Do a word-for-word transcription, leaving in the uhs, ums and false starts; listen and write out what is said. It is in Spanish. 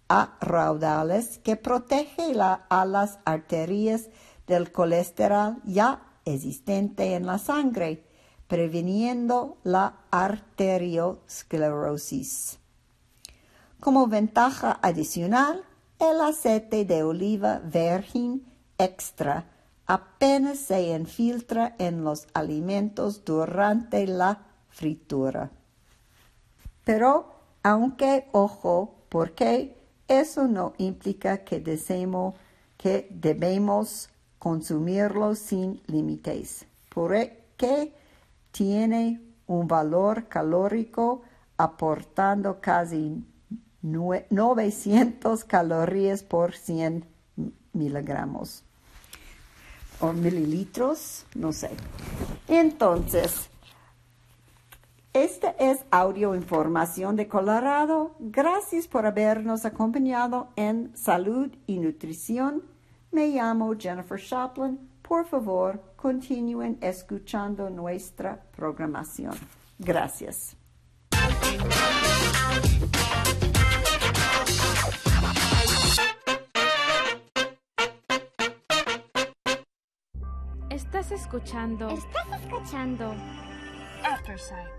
a raudales que protege la, a las arterias del colesterol ya existente en la sangre, previniendo la arteriosclerosis. Como ventaja adicional, el aceite de oliva virgen extra apenas se infiltra en los alimentos durante la fritura. Pero, aunque ojo, porque eso no implica que, deseemos, que debemos consumirlo sin límites, porque tiene un valor calórico aportando casi novecientas calorías por cien miligramos o mililitros, no sé. Entonces, esta es audio información de Colorado. Gracias por habernos acompañado en Salud y Nutrición. Me llamo Jennifer Shopland. Por favor, continúen escuchando nuestra programación. Gracias. Estás escuchando. Estás escuchando. Aftersight.